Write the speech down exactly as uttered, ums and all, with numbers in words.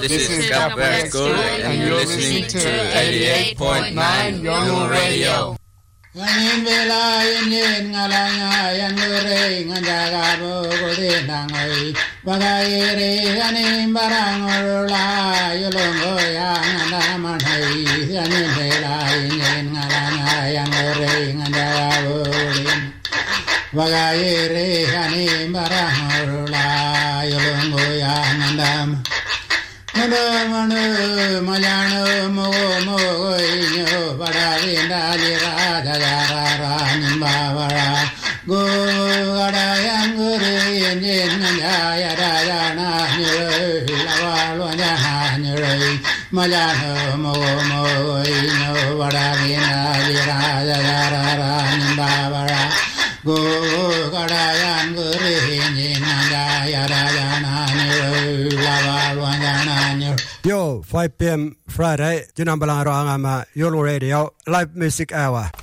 This is Gabriel School, and you're listening to eighty-eight point nine Yolu Radio. Nganin bela yin ngalanga yang re ngajaga bo gode nangai bagai re nganin barang orla yolongo yang namanai nganin bela yin ngalanga yang re ngajaga bo bagai re nganin barang orla yolongo yang nam Mano mano malano mo mo inyo para vinda lira jara ra nimba bara go gara yang gure yen ya ya ya na nyo la wa ya nyo malano mo mo inyo para vinda lira jara ra nimba bara go gara yang gure yen ya ya ya na nyo la wa ya Yo, five p.m. Friday, Jinambalang Rangama, Yolo Radio, live music hour.